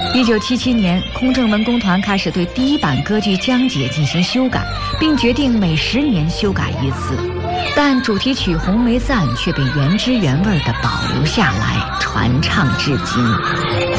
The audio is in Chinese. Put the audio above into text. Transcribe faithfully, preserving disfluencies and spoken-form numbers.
一九七七年，空政文工团开始对第一版歌剧《江姐》进行修改，并决定每十年修改一次。但主题曲《红梅赞》却被原汁原味地保留下来，传唱至今。